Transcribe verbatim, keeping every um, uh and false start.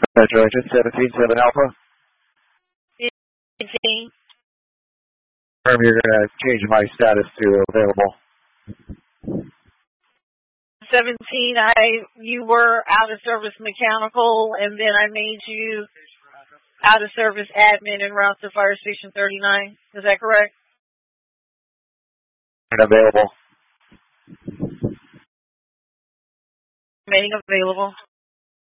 Congratulations, seventeen seven Alpha. fifteen. You're going to change my status to available. seventeen, I, you were out of service mechanical, and then I made you out of service admin en route to Fire Station thirty-nine. Is that correct? Available. Remaining available.